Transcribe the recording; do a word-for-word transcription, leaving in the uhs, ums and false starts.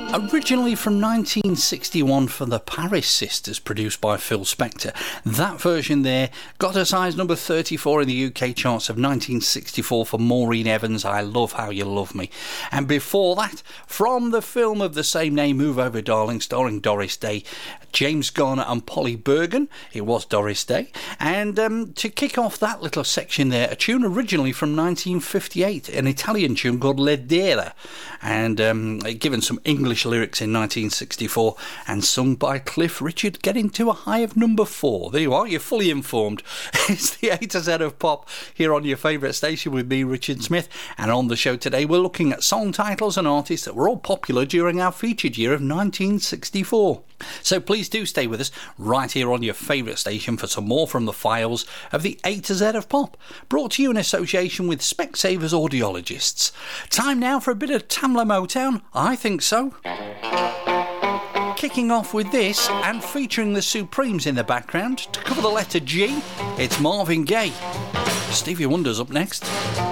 Originally from nineteen sixty-one for the Paris Sisters, produced by Phil Spector. That version there got a size number thirty-four in the U K charts of nineteen sixty-four for Maureen Evans, I Love How You Love Me. And before that, from the film of the same name, Move Over Darling, starring Doris Day, James Garner and Polly Bergen. It was Doris Day. And um, to kick off that little section there, a tune originally from nineteen fifty-eight, an Italian tune called L'Edera, and um, given some English lyrics in nineteen sixty-four and sung by Cliff Richard, getting to a high of number four. There you are, you're fully informed. It's the A to Z of Pop here on your favourite station with me, Richard Smith, and on the show today we're looking at song titles and artists that were all popular during our featured year of nineteen sixty-four. So please do stay with us right here on your favourite station for some more from the files of the A to Z of Pop, brought to you in association with Specsavers Audiologists. Time now for a bit of Tamla Motown, I think so. Kicking off with this and featuring the Supremes in the background to cover the letter G, it's Marvin Gaye. Stevie Wonder's up next.